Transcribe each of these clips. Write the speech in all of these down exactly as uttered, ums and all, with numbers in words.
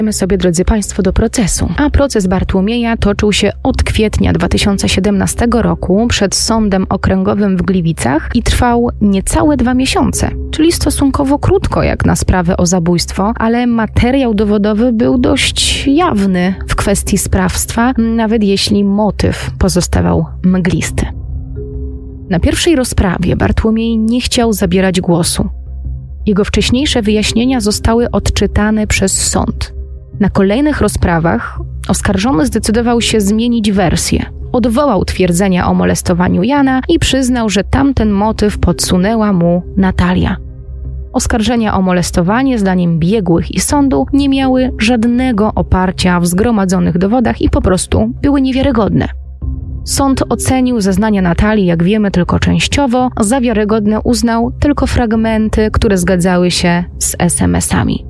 Idziemy sobie, drodzy Państwo, do procesu. A proces Bartłomieja toczył się od kwietnia dwa tysiące siedemnastego roku przed Sądem Okręgowym w Gliwicach i trwał niecałe dwa miesiące, czyli stosunkowo krótko jak na sprawę o zabójstwo, ale materiał dowodowy był dość jawny w kwestii sprawstwa, nawet jeśli motyw pozostawał mglisty. Na pierwszej rozprawie Bartłomiej nie chciał zabierać głosu. Jego wcześniejsze wyjaśnienia zostały odczytane przez sąd. Na kolejnych rozprawach oskarżony zdecydował się zmienić wersję. Odwołał twierdzenia o molestowaniu Jana i przyznał, że tamten motyw podsunęła mu Natalia. Oskarżenia o molestowanie, zdaniem biegłych i sądu, nie miały żadnego oparcia w zgromadzonych dowodach i po prostu były niewiarygodne. Sąd ocenił zeznania Natalii, jak wiemy, tylko częściowo, za wiarygodne uznał tylko fragmenty, które zgadzały się z es em esami.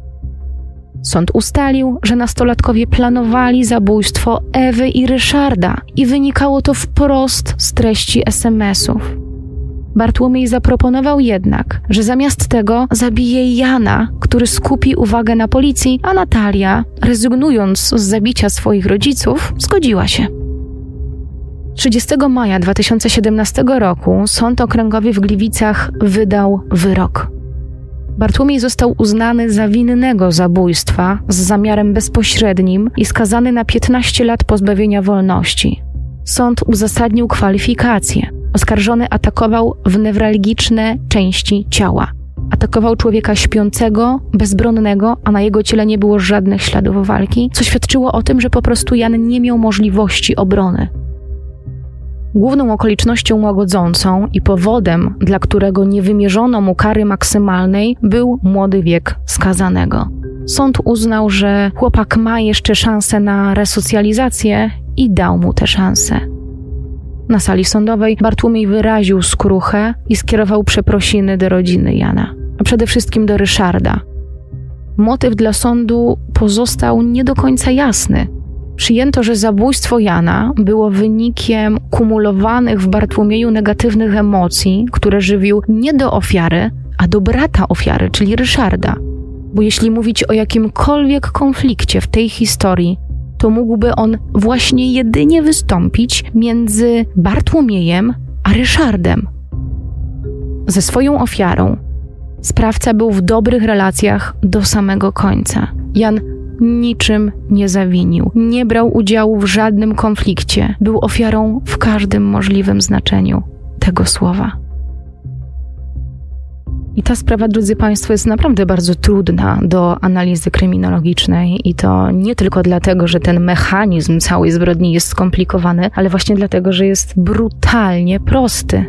Sąd ustalił, że nastolatkowie planowali zabójstwo Ewy i Ryszarda i wynikało to wprost z treści es em esów. Bartłomiej zaproponował jednak, że zamiast tego zabije Jana, który skupi uwagę na policji, a Natalia, rezygnując z zabicia swoich rodziców, zgodziła się. trzydziestego maja dwa tysiące siedemnastego roku Sąd Okręgowy w Gliwicach wydał wyrok. Bartłomiej został uznany za winnego zabójstwa z zamiarem bezpośrednim i skazany na piętnaście lat pozbawienia wolności. Sąd uzasadnił kwalifikacje. Oskarżony atakował w newralgiczne części ciała. Atakował człowieka śpiącego, bezbronnego, a na jego ciele nie było żadnych śladów walki, co świadczyło o tym, że po prostu Jan nie miał możliwości obrony. Główną okolicznością łagodzącą i powodem, dla którego nie wymierzono mu kary maksymalnej, był młody wiek skazanego. Sąd uznał, że chłopak ma jeszcze szansę na resocjalizację i dał mu tę szansę. Na sali sądowej Bartłomiej wyraził skruchę i skierował przeprosiny do rodziny Jana, a przede wszystkim do Ryszarda. Motyw dla sądu pozostał nie do końca jasny. Przyjęto, że zabójstwo Jana było wynikiem kumulowanych w Bartłomieju negatywnych emocji, które żywił nie do ofiary, a do brata ofiary, czyli Ryszarda. Bo jeśli mówić o jakimkolwiek konflikcie w tej historii, to mógłby on właśnie jedynie wystąpić między Bartłomiejem a Ryszardem. Ze swoją ofiarą sprawca był w dobrych relacjach do samego końca. Jan niczym nie zawinił, nie brał udziału w żadnym konflikcie, był ofiarą w każdym możliwym znaczeniu tego słowa. I ta sprawa, drodzy Państwo, jest naprawdę bardzo trudna do analizy kryminologicznej i to nie tylko dlatego, że ten mechanizm całej zbrodni jest skomplikowany, ale właśnie dlatego, że jest brutalnie prosty.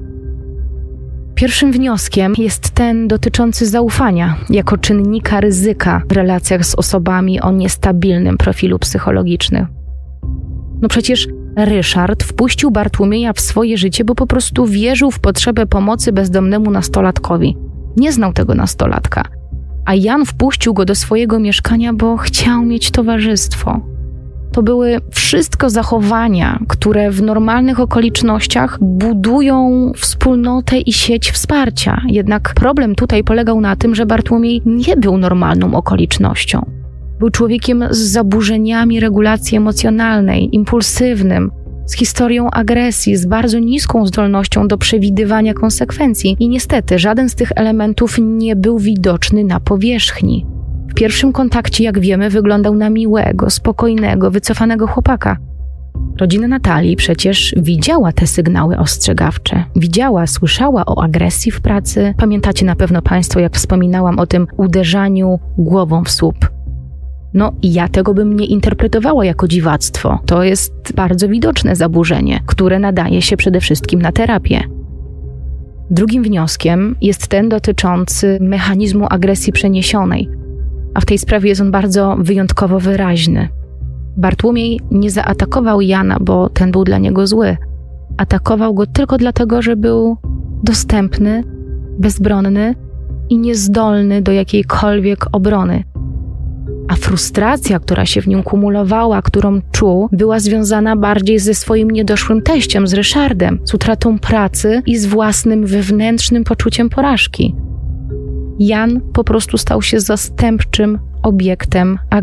Pierwszym wnioskiem jest ten dotyczący zaufania jako czynnika ryzyka w relacjach z osobami o niestabilnym profilu psychologicznym. No przecież Ryszard wpuścił Bartłomieja w swoje życie, bo po prostu wierzył w potrzebę pomocy bezdomnemu nastolatkowi. Nie znał tego nastolatka. A Jan wpuścił go do swojego mieszkania, bo chciał mieć towarzystwo. To były wszystko zachowania, które w normalnych okolicznościach budują wspólnotę i sieć wsparcia. Jednak problem tutaj polegał na tym, że Bartłomiej nie był normalną okolicznością. Był człowiekiem z zaburzeniami regulacji emocjonalnej, impulsywnym, z historią agresji, z bardzo niską zdolnością do przewidywania konsekwencji i niestety żaden z tych elementów nie był widoczny na powierzchni. W pierwszym kontakcie, jak wiemy, wyglądał na miłego, spokojnego, wycofanego chłopaka. Rodzina Natalii przecież widziała te sygnały ostrzegawcze. Widziała, słyszała o agresji w pracy. Pamiętacie na pewno Państwo, jak wspominałam o tym uderzaniu głową w słup. No i ja tego bym nie interpretowała jako dziwactwo. To jest bardzo widoczne zaburzenie, które nadaje się przede wszystkim na terapię. Drugim wnioskiem jest ten dotyczący mechanizmu agresji przeniesionej, a w tej sprawie jest on bardzo wyjątkowo wyraźny. Bartłomiej nie zaatakował Jana, bo ten był dla niego zły. Atakował go tylko dlatego, że był dostępny, bezbronny i niezdolny do jakiejkolwiek obrony. A frustracja, która się w nim kumulowała, którą czuł, była związana bardziej ze swoim niedoszłym teściem, z Ryszardem, z utratą pracy i z własnym wewnętrznym poczuciem porażki. Jan po prostu stał się zastępczym obiektem